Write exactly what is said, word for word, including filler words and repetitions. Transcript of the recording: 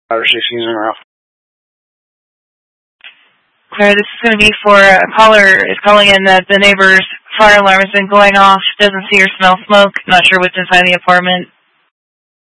Five or six seasons in a row. Okay, this is going to be for a caller is calling in that the neighbor's fire alarm has been going off, doesn't see or smell smoke, not sure what's inside the apartment.